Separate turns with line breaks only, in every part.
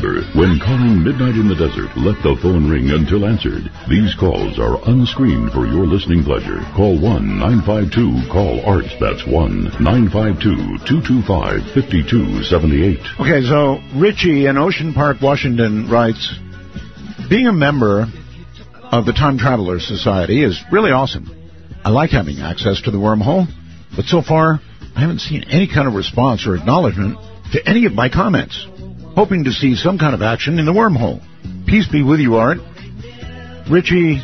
Remember, when calling Midnight in the Desert, let the phone ring until answered. These calls are unscreened for your listening pleasure. Call 1-952-CALL-ARTS. That's 1-952-225-5278.
Okay, so Richie in Ocean Park, Washington writes, being a member of the Time Traveler Society is really awesome. I like having access to the wormhole, but so far I haven't seen any kind of response or acknowledgement to any of my comments. Hoping to see some kind of action in the wormhole. Peace be with you, Art. Richie,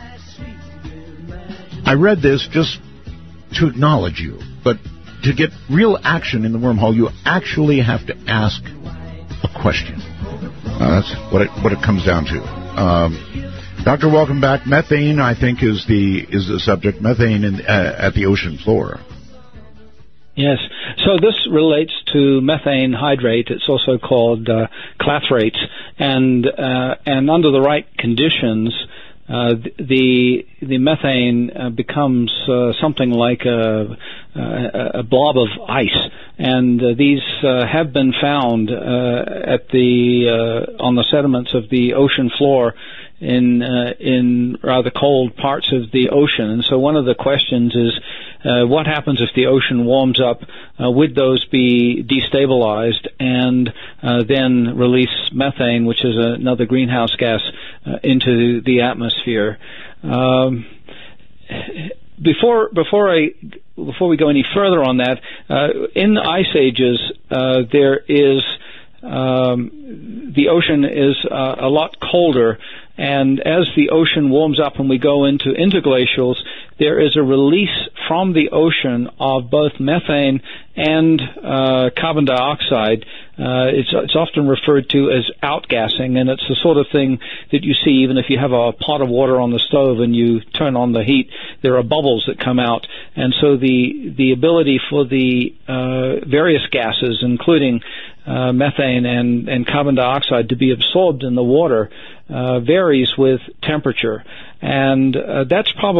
I read this just to acknowledge you, but to get real action in the wormhole, you actually have to ask a question. That's what it comes down to. Doctor, welcome back. Methane, I think, is the subject. Methane at the ocean floor.
Yes. So this relates to methane hydrate. It's also called clathrate, and under the right conditions, the methane becomes something like a blob of ice, and these have been found at on the sediments of the ocean floor in rather cold parts of the ocean. And so one of the questions is, what happens if the ocean warms up? Would those be destabilized and then release methane, which is another greenhouse gas, into the atmosphere? Before we go any further on that, in the ice ages, there is the ocean is a lot colder. And as the ocean warms up and we go into interglacials, there is a release from the ocean of both methane and carbon dioxide. It's often referred to as outgassing, and it's the sort of thing that you see even if you have a pot of water on the stove and you turn on the heat, there are bubbles that come out. And so the ability for the various gases, including methane and carbon dioxide, to be absorbed in the water varies with temperature. And that's probably